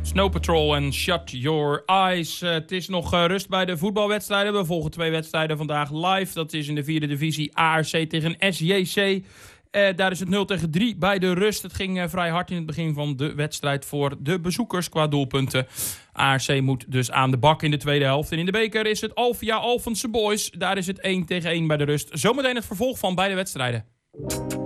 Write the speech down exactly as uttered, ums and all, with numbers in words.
Snow Patrol en Shut Your Eyes. Uh, het is nog uh, rust bij de voetbalwedstrijden. We volgen twee wedstrijden vandaag live. Dat is in de vierde divisie A R C tegen S J C. Uh, daar is het nul tegen drie bij de rust. Het ging uh, vrij hard in het begin van de wedstrijd voor de bezoekers qua doelpunten. A R C moet dus aan de bak in de tweede helft. En in de beker is het Alvia Alphense Boys. Daar is het één tegen één bij de rust. Zometeen het vervolg van beide wedstrijden.